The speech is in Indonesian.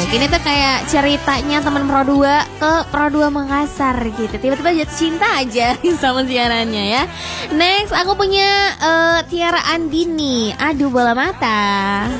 Mungkin itu kayak ceritanya teman Pro 2 ke Pro 2 Makassar gitu. Tiba-tiba jatuh cinta aja sama siarannya ya. Next aku punya Tiara Andini, Aduh Bola Mata.